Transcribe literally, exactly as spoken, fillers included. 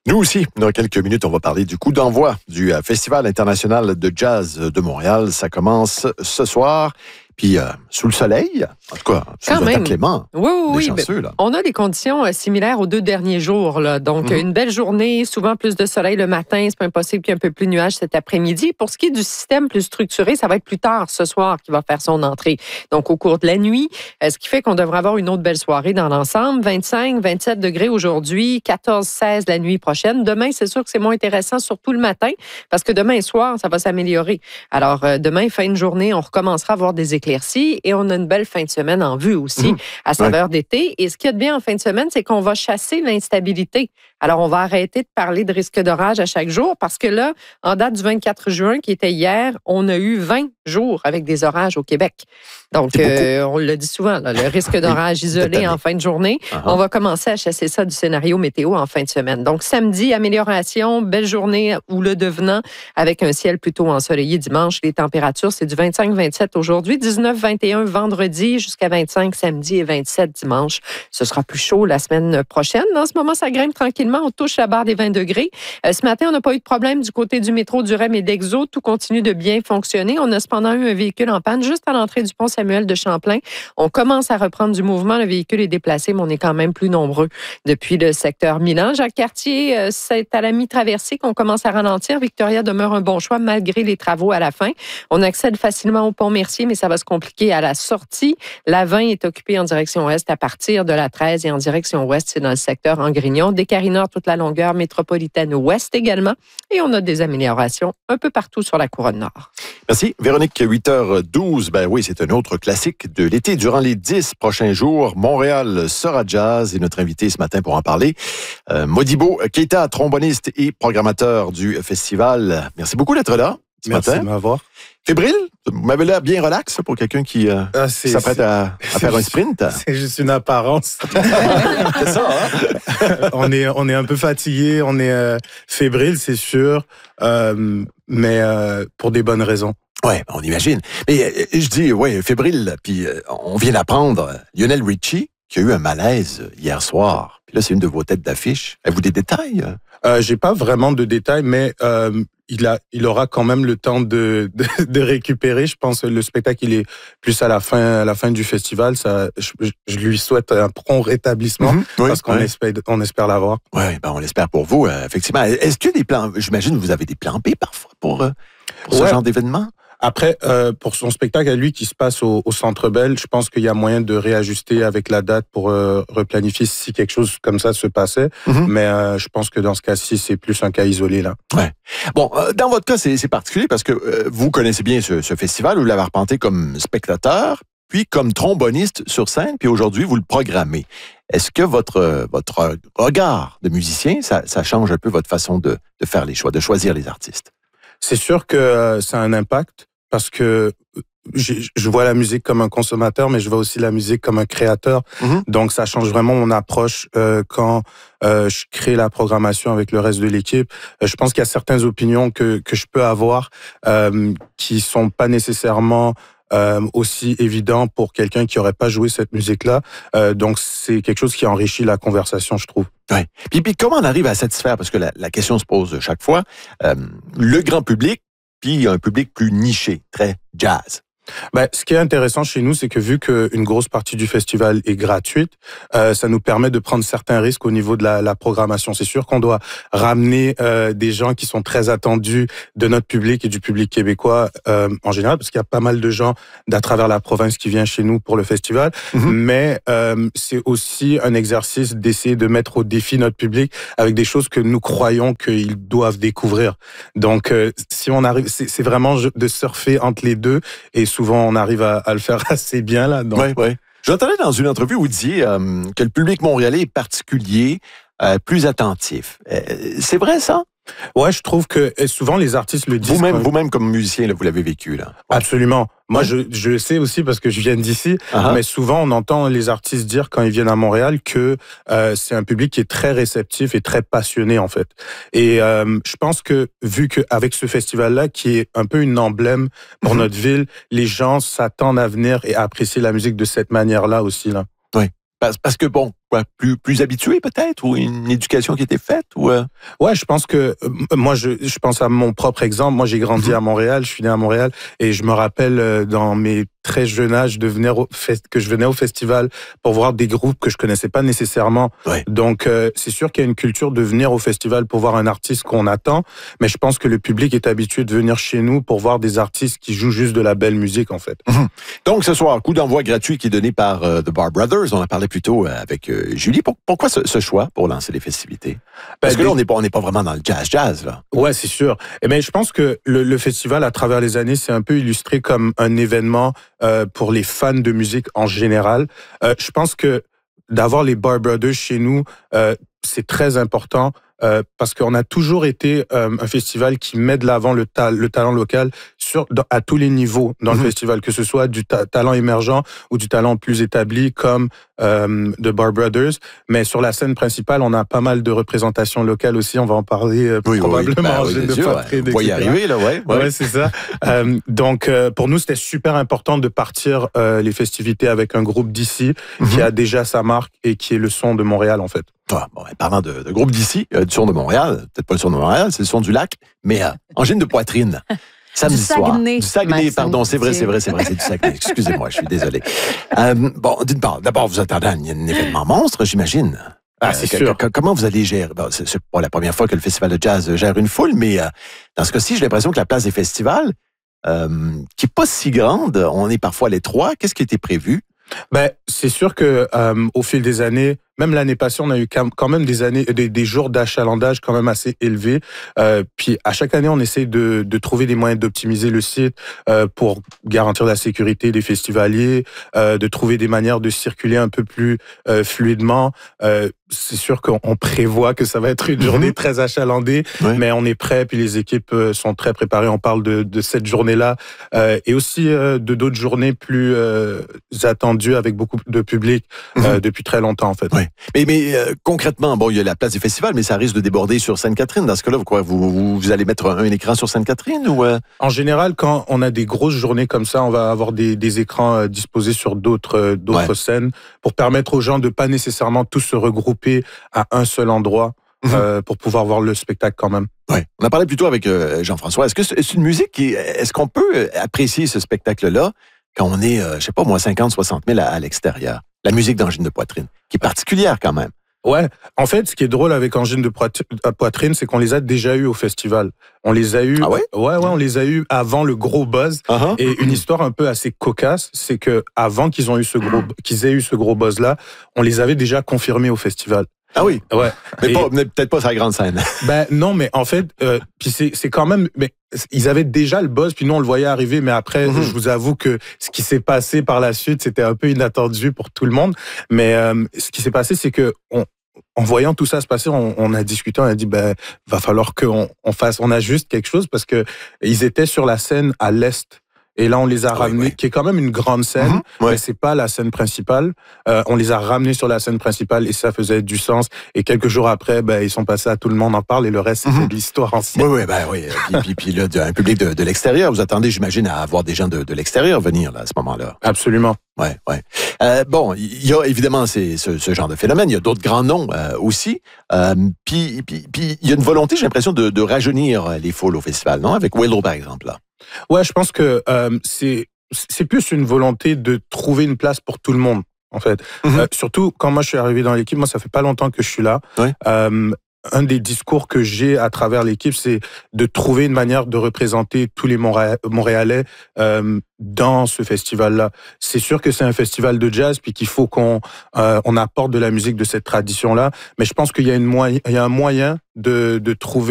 Nous aussi, dans quelques minutes, on va parler du coup d'envoi du euh, Festival international de jazz de Montréal. Ça commence ce soir. Puis, euh, sous le soleil, en tout cas, sous Quand le temps même. clément. Oui, oui, oui. Chanceux, là. On a des conditions euh, similaires aux deux derniers jours. Là. Donc, Mm-hmm. une belle journée, souvent plus de soleil le matin. C'est pas impossible qu'il y ait un peu plus de nuages cet après-midi. Pour ce qui est du système plus structuré, ça va être plus tard ce soir qu'il va faire son entrée. Donc, au cours de la nuit, euh, ce qui fait qu'on devrait avoir une autre belle soirée dans l'ensemble. vingt-cinq, vingt-sept degrés aujourd'hui, quatorze, seize la nuit prochaine. Demain, c'est sûr que c'est moins intéressant, surtout le matin, parce que demain soir, ça va s'améliorer. Alors, euh, demain, fin de journée, on recommencera à avoir des éclaircies et on On a une belle fin de semaine en vue aussi, mmh. à saveur ouais. d'été. Et ce qu'il y a de bien en fin de semaine, c'est qu'on va chasser l'instabilité. Alors, on va arrêter de parler de risque d'orage à chaque jour parce que là, en date du vingt-quatre juin, qui était hier, on a eu vingt jours avec des orages au Québec. Donc, euh, on le dit souvent, là, le risque d'orage oui, isolé en fin de journée. Uh-huh. On va commencer à chasser ça du scénario météo en fin de semaine. Donc, samedi, amélioration, belle journée ou le devenant avec un ciel plutôt ensoleillé dimanche. Les températures, c'est du vingt-cinq vingt-sept aujourd'hui, dix-neuf vingt et un vendredi jusqu'à vingt-cinq samedi et vingt-sept dimanche. Ce sera plus chaud la semaine prochaine. En ce moment, ça grimpe tranquillement. On touche la barre des vingt degrés. Euh, ce matin, on n'a pas eu de problème du côté du métro, du R E M et d'Exo. Tout continue de bien fonctionner. On a cependant eu un véhicule en panne juste à l'entrée du pont Samuel de Champlain. On commence à reprendre du mouvement. Le véhicule est déplacé, mais on est quand même plus nombreux depuis le secteur Milan. Jacques-Cartier, euh, c'est à la mi-traversée qu'on commence à ralentir. Victoria demeure un bon choix malgré les travaux à la fin. On accède facilement au pont Mercier, mais ça va se compliquer à la sortie. La vingt est occupée en direction ouest à partir de la treize et en direction ouest, c'est dans le secteur Angrignon. Descaries-Nord, toute la longueur métropolitaine ouest également. Et on a des améliorations un peu partout sur la couronne nord. Merci. Véronique, huit heures douze. Ben oui, c'est un autre classique de l'été. Durant les dix prochains jours, Montréal sera jazz et notre invité ce matin pour en parler, euh, Modibo Keita, tromboniste et programmateur du festival. Merci beaucoup d'être là ce Merci matin. de m'avoir. Fébrile? Vous m'avez l'air bien relax pour quelqu'un qui euh, ah, s'apprête à, à faire un sprint. C'est juste une apparence. C'est ça, hein? on, est, on est un peu fatigué, on est euh, fébrile, c'est sûr, euh, mais euh, pour des bonnes raisons. Oui, on imagine. Mais euh, je dis, ouais, fébrile, puis euh, on vient d'apprendre Lionel Richie qui a eu un malaise hier soir. Puis là, c'est une de vos têtes d'affiche. Avez-vous des détails? Euh, j'ai pas vraiment de détails, mais euh, il a, il aura quand même le temps de, de, de récupérer. Je pense que le spectacle, il est plus à la fin, à la fin du festival. Ça, je, je lui souhaite un prompt rétablissement mm-hmm. oui, parce qu'on oui. espère, on espère l'avoir. Oui, ben on l'espère pour vous, euh, effectivement. Est-ce qu'il y a des plans? J'imagine que vous avez des plans B parfois pour, euh, pour ce ouais. genre d'événement? Après, euh, pour son spectacle à lui qui se passe au, au Centre Bell, je pense qu'il y a moyen de réajuster avec la date pour euh, replanifier si quelque chose comme ça se passait. Mm-hmm. Mais euh, je pense que dans ce cas-ci, c'est plus un cas isolé là. Ouais. Bon, euh, dans votre cas, c'est, c'est particulier parce que euh, vous connaissez bien ce, ce festival, vous l'avez arpenté comme spectateur, puis comme tromboniste sur scène, puis aujourd'hui, vous le programmez. Est-ce que votre, votre regard de musicien, ça, ça change un peu votre façon de, de faire les choix, de choisir les artistes? C'est sûr que euh, ça a un impact parce que je vois la musique comme un consommateur, mais je vois aussi la musique comme un créateur. Mm-hmm. Donc, ça change vraiment mon approche euh, quand euh, je crée la programmation avec le reste de l'équipe. Euh, je pense qu'il y a certaines opinions que que je peux avoir euh, qui sont pas nécessairement Euh, aussi évident pour quelqu'un qui aurait pas joué cette musique-là. Euh, donc, c'est quelque chose qui enrichit la conversation, je trouve. Ouais. Puis, puis comment on arrive à satisfaire? Parce que la, la question se pose chaque fois. Euh, le grand public, puis un public plus niché, très jazz. Ben, ce qui est intéressant chez nous, c'est que vu qu'une grosse partie du festival est gratuite, euh, ça nous permet de prendre certains risques au niveau de la, la programmation. C'est sûr qu'on doit ramener euh, des gens qui sont très attendus de notre public et du public québécois euh, en général, parce qu'il y a pas mal de gens d'à travers la province qui viennent chez nous pour le festival. Mm-hmm. Mais euh, c'est aussi un exercice d'essayer de mettre au défi notre public avec des choses que nous croyons qu'ils doivent découvrir. Donc, euh, si on arrive, c'est, c'est vraiment de surfer entre les deux et souvent, on arrive à, à le faire assez bien, là. Oui, oui. J'entendais dans une entrevue où vous disiez euh, que le public montréalais est particulier, euh, plus attentif. Euh, c'est vrai, ça? Ouais, je trouve que souvent les artistes le disent. Vous-même, quand... vous-même comme musicien, là, vous l'avez vécu, là. Ouais. Absolument. Moi, ouais. je, je le sais aussi parce que je viens d'ici, uh-huh. mais souvent on entend les artistes dire quand ils viennent à Montréal que euh, c'est un public qui est très réceptif et très passionné en fait. Et euh, je pense que vu qu'avec ce festival-là, qui est un peu une emblème pour mm-hmm. notre ville, les gens s'attendent à venir et à apprécier la musique de cette manière-là aussi là. Oui. Parce que, bon, quoi, plus, plus habitués peut-être, ou une éducation qui était faite? Ou euh... Ouais, je pense que, euh, moi, je, je pense à mon propre exemple. Moi, j'ai grandi à Montréal, je suis né à Montréal, et je me rappelle euh, dans mes très jeune âge de venir au fest- que je venais au festival pour voir des groupes que je connaissais pas nécessairement. Ouais. Donc, euh, c'est sûr qu'il y a une culture de venir au festival pour voir un artiste qu'on attend, mais je pense que le public est habitué de venir chez nous pour voir des artistes qui jouent juste de la belle musique, en fait. Mm-hmm. Donc, ce soir, coup d'envoi gratuit qui est donné par euh, The Bar Brothers. On en parlait plus tôt euh, avec euh, Julie. Pour, pourquoi ce, ce choix pour lancer les festivités? Parce ben, que là, on n'est pas, on n'est pas vraiment dans le jazz-jazz, là. Ouais, c'est sûr. Et ben, je pense que le, le festival, à travers les années, c'est un peu illustré comme un événement euh, pour les fans de musique en général. Euh, je pense que d'avoir les Bar Brothers chez nous, euh, c'est très important. Euh, parce qu'on a toujours été euh, un festival qui met de l'avant le, ta- le talent local sur, dans, à tous les niveaux dans mmh. le festival, que ce soit du ta- talent émergent ou du talent plus établi comme euh, The Bar Brothers. Mais sur la scène principale, on a pas mal de représentations locales aussi. On va en parler euh, oui, probablement. Oui, ben, oui, de Poitrine, ouais. On va y arriver, là, ouais. Ouais, ouais c'est ça. euh, donc, euh, pour nous, c'était super important de partir euh, les festivités avec un groupe d'ici mmh. qui a déjà sa marque et qui est le son de Montréal, en fait. Ah, bon, parlant de, de groupe d'ici, euh, du son de Montréal, peut-être pas le son de Montréal, c'est le son du lac, mais euh, Angine de Poitrine. Samedi du soir. Saguenay, du Saguenay, Maxime, pardon, c'est vrai, c'est vrai, c'est vrai, c'est du Saguenay. Excusez-moi, je suis désolé. Euh, bon, d'une part, d'abord, vous attendez un, un événement monstre, j'imagine. Ah, c'est euh, sûr. Que, comment vous allez gérer? Bon, c'est, c'est pas la première fois que le Festival de jazz gère une foule, mais euh, dans ce cas-ci, j'ai l'impression que la place des festivals, euh, qui est pas si grande, on est parfois à l'étroit. Qu'est-ce qui était prévu? Ben, c'est sûr que euh, au fil des années, même l'année passée, on a eu quand même des années, des, des jours d'achalandage quand même assez élevés. Euh, puis à chaque année, on essaie de, de trouver des moyens d'optimiser le site euh, pour garantir la sécurité des festivaliers, euh, de trouver des manières de circuler un peu plus euh, fluidement. Euh, c'est sûr qu'on prévoit que ça va être une journée très achalandée, oui. mais on est prêt. Puis les équipes sont très préparées. On parle de, de cette journée-là euh, et aussi euh, de d'autres journées plus euh, attendues avec beaucoup de public euh, mmh. depuis très longtemps en fait. Oui. Mais, mais euh, concrètement, bon, il y a la place des festivals, mais ça risque de déborder sur Sainte-Catherine. Dans ce cas-là, vous, quoi, vous, vous allez mettre un, un écran sur Sainte-Catherine ou euh... En général, quand on a des grosses journées comme ça, on va avoir des, des écrans euh, disposés sur d'autres, euh, d'autres ouais. scènes pour permettre aux gens de pas nécessairement tous se regrouper à un seul endroit mmh. euh, pour pouvoir voir le spectacle quand même. Oui. On a parlé plutôt avec euh, Jean-François. Est-ce que c'est une musique qui, est-ce qu'on peut apprécier ce spectacle-là quand on est, euh, je sais pas moi, cinquante, soixante mille à, à l'extérieur? La musique d'Angine de Poitrine, qui est particulière quand même. Ouais, en fait, ce qui est drôle avec Angine de Poitrine, c'est qu'on les a déjà eus au festival. On les a eus, ah ouais? ouais, ouais, on les a eus avant le gros buzz. Uh-huh. Et une histoire un peu assez cocasse, c'est que avant qu'ils ont eu ce gros, qu'ils aient eu ce gros buzz là, on les avait déjà confirmés au festival. Ah oui, ouais. Mais, et, pas, mais peut-être pas sur la grande scène. Ben non, mais en fait, euh, puis c'est c'est quand même, mais ils avaient déjà le buzz, puis nous on le voyait arriver, mais après, mm-hmm. je vous avoue que ce qui s'est passé par la suite, c'était un peu inattendu pour tout le monde. Mais euh, ce qui s'est passé, c'est que on, en voyant tout ça se passer, on, on a discuté, on a dit, ben va falloir qu'on on fasse, on ajuste quelque chose parce que ils étaient sur la scène à l'est. Et là, on les a ah ramenés, oui, oui. qui est quand même une grande scène, mm-hmm, ouais. mais c'est pas la scène principale. Euh, on les a ramenés sur la scène principale et ça faisait du sens. Et quelques jours après, ben, ils sont passés à Tout le monde en parle et le reste, c'était mm-hmm. de l'histoire ancienne. Oui, oui, ben oui. Puis, puis, puis là, un public de, de l'extérieur. Vous attendez, j'imagine, à avoir des gens de, de l'extérieur venir là, à ce moment-là. Absolument. Ouais, ouais. Euh, bon, il y a évidemment c'est, ce, ce genre de phénomène. Il y a d'autres grands noms euh, aussi. Euh, puis, puis, puis, il y a une volonté, j'ai l'impression, de, de rajeunir les foules au festival, non? Avec Willow, par exemple, là. Ouais, je pense que euh, c'est c'est plus une volonté de trouver une place pour tout le monde, en fait. Mm-hmm. Euh, surtout quand moi je suis arrivé dans l'équipe, moi ça fait pas longtemps que je suis là. Ouais. Euh, un des discours que j'ai à travers l'équipe, c'est de trouver une manière de représenter tous les Montré- Montréalais euh, dans ce festival-là. C'est sûr que c'est un festival de jazz, puis qu'il faut qu'on euh, on apporte de la musique de cette tradition-là, mais je pense qu'il y a une moyen, il y a un moyen de de trouver